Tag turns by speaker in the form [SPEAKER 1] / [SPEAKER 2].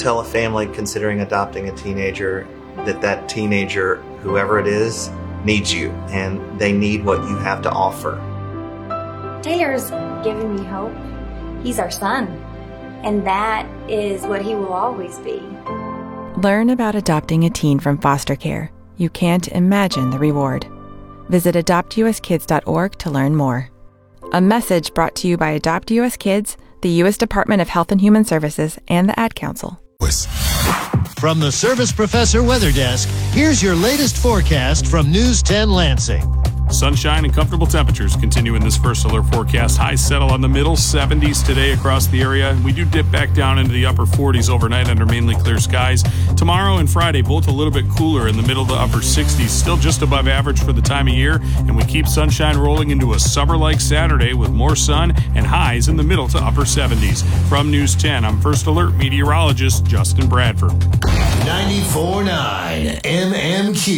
[SPEAKER 1] tell a family considering adopting a teenager that teenager, whoever it is, needs you, and they need what you have to offer.
[SPEAKER 2] Taylor's given me hope. He's our son, and that is what he will always be.
[SPEAKER 3] Learn about adopting a teen from foster care. You can't imagine the reward. Visit adoptuskids.org to learn more. A message brought to you by Adopt US Kids, the U.S. Department of Health and Human Services, and the Ad Council.
[SPEAKER 4] From the Service Professor Weather Desk, here's your latest forecast from News 10 Lansing.
[SPEAKER 5] Sunshine and comfortable temperatures continue in this first alert forecast. Highs settle on the middle 70s today across the area. We do dip back down into the upper 40s overnight under mainly clear skies. Tomorrow and Friday, both a little bit cooler in the middle to upper 60s, still just above average for the time of year. And we keep sunshine rolling into a summer-like Saturday with more sun and highs in the middle to upper 70s. From News 10, I'm First Alert meteorologist Justin Bradford.
[SPEAKER 4] 94.9 MMQ.